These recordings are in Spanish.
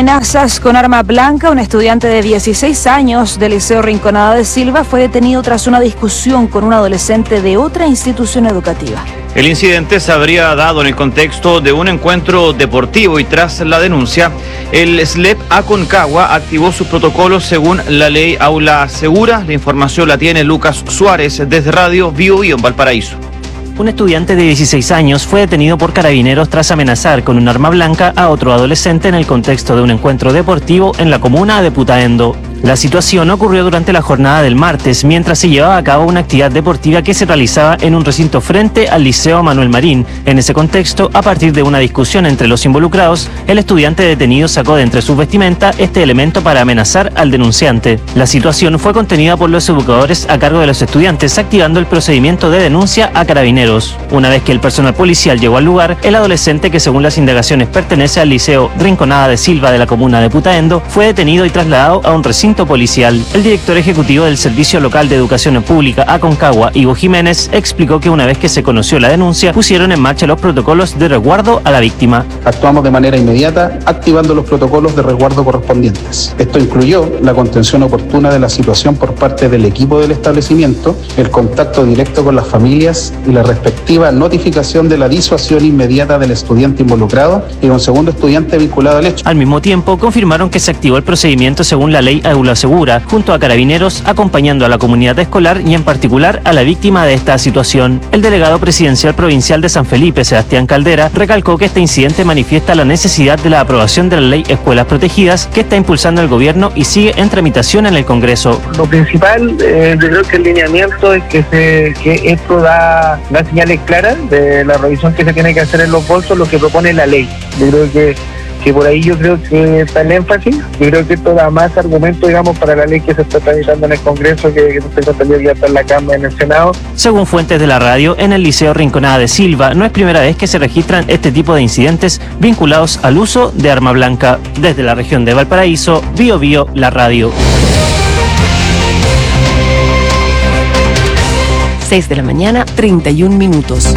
amenazas con arma blanca, un estudiante de 16 años del Liceo Rinconada de Silva fue detenido tras una discusión con un adolescente de otra institución educativa. El incidente se habría dado en el contexto de un encuentro deportivo y tras la denuncia, el SLEP Aconcagua activó sus protocolos según la ley Aula Segura. La información la tiene Lucas Suárez desde Radio Bio Bio en Valparaíso. Un estudiante de 16 años fue detenido por carabineros tras amenazar con un arma blanca a otro adolescente en el contexto de un encuentro deportivo en la comuna de Putaendo. La situación ocurrió durante la jornada del martes, mientras se llevaba a cabo una actividad deportiva que se realizaba en un recinto frente al Liceo Manuel Marín. En ese contexto, a partir de una discusión entre los involucrados, el estudiante detenido sacó de entre sus vestimenta este elemento para amenazar al denunciante. La situación fue contenida por los educadores a cargo de los estudiantes, activando el procedimiento de denuncia a carabineros. Una vez que el personal policial llegó al lugar, el adolescente, que según las indagaciones pertenece al Liceo Rinconada de Silva de la comuna de Putaendo, fue detenido y trasladado a un recinto policial. El director ejecutivo del Servicio Local de Educación Pública Aconcagua, Ivo Jiménez, explicó que una vez que se conoció la denuncia, pusieron en marcha los protocolos de resguardo a la víctima. Actuamos de manera inmediata, activando los protocolos de resguardo correspondientes. Esto incluyó la contención oportuna de la situación por parte del equipo del establecimiento, el contacto directo con las familias y la respectiva notificación de la disuasión inmediata del estudiante involucrado y un segundo estudiante vinculado al hecho. Al mismo tiempo, confirmaron que se activó el procedimiento según la ley Aula Segura, junto a carabineros, acompañando a la comunidad escolar y en particular a la víctima de esta situación. El delegado presidencial provincial de San Felipe, Sebastián Caldera, recalcó que este incidente manifiesta la necesidad de la aprobación de la ley Escuelas Protegidas que está impulsando el gobierno y sigue en tramitación en el Congreso. Lo principal, yo creo que el lineamiento es que esto da señales claras de la revisión que se tiene que hacer en los bolsos, lo que propone la ley. Yo creo que por ahí yo creo que está el énfasis. Yo creo que esto da más argumento, digamos, para la ley que se está tramitando en el Congreso, que se encontraría ya está en la Cámara, en el Senado. Según fuentes de la radio, en el Liceo Rinconada de Silva no es primera vez que se registran este tipo de incidentes vinculados al uso de arma blanca. Desde la región de Valparaíso, Bio Bio, la radio. 6 de la mañana, 31 minutos.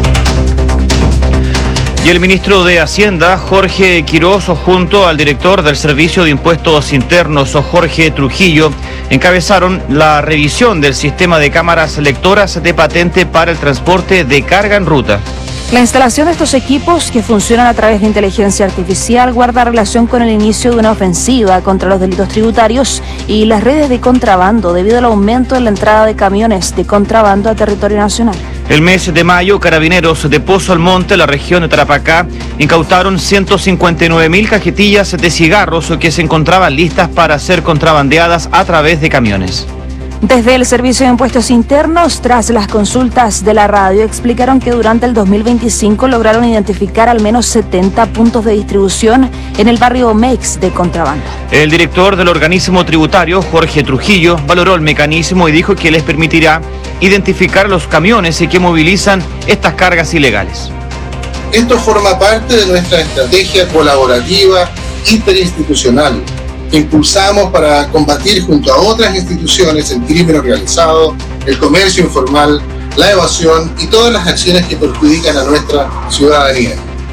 Y el ministro de Hacienda, Jorge Quirós, junto al director del Servicio de Impuestos Internos, Jorge Trujillo, encabezaron la revisión del sistema de cámaras lectoras de patente para el transporte de carga en ruta. La instalación de estos equipos, que funcionan a través de inteligencia artificial, guarda relación con el inicio de una ofensiva contra los delitos tributarios y las redes de contrabando debido al aumento en la entrada de camiones de contrabando a territorio nacional. El mes de mayo, carabineros de Pozo Almonte, la región de Tarapacá, incautaron 159.000 cajetillas de cigarros que se encontraban listas para ser contrabandeadas a través de camiones. Desde el Servicio de Impuestos Internos, tras las consultas de la radio, explicaron que durante el 2025 lograron identificar al menos 70 puntos de distribución en el barrio Mex de contrabando. El director del organismo tributario, Jorge Trujillo, valoró el mecanismo y dijo que les permitirá identificar los camiones que movilizan estas cargas ilegales. Esto forma parte de nuestra estrategia colaborativa interinstitucional que impulsamos para combatir junto a otras instituciones el crimen organizado, el comercio informal, la evasión y todas las acciones que perjudican a nuestra ciudadanía.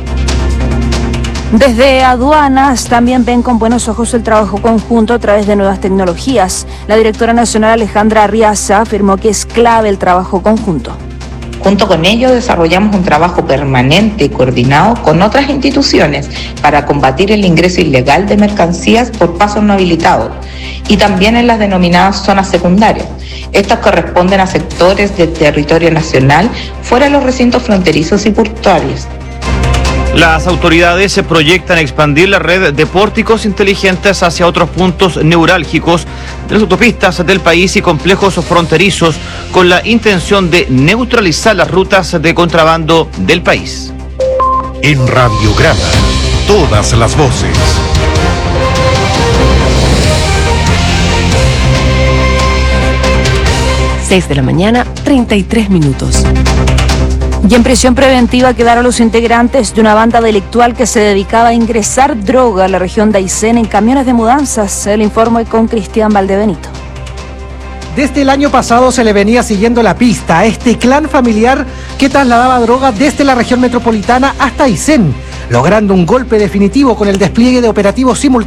Desde aduanas también ven con buenos ojos el trabajo conjunto a través de nuevas tecnologías. La directora nacional Alejandra Arriaza afirmó que es clave el trabajo conjunto. Junto con ello desarrollamos un trabajo permanente y coordinado con otras instituciones para combatir el ingreso ilegal de mercancías por pasos no habilitados y también en las denominadas zonas secundarias. Estas corresponden a sectores del territorio nacional fuera de los recintos fronterizos y portuarios. Las autoridades se proyectan expandir la red de pórticos inteligentes hacia otros puntos neurálgicos de las autopistas del país y complejos fronterizos con la intención de neutralizar las rutas de contrabando del país. En Radiograma, todas las voces. 6 de la mañana, 33 minutos. Y en prisión preventiva quedaron los integrantes de una banda delictual que se dedicaba a ingresar droga a la región de Aysén en camiones de mudanzas. El informe con Cristian Valdebenito. Desde el año pasado se le venía siguiendo la pista a este clan familiar que trasladaba droga desde la región metropolitana hasta Aysén, logrando un golpe definitivo con el despliegue de operativos simultáneos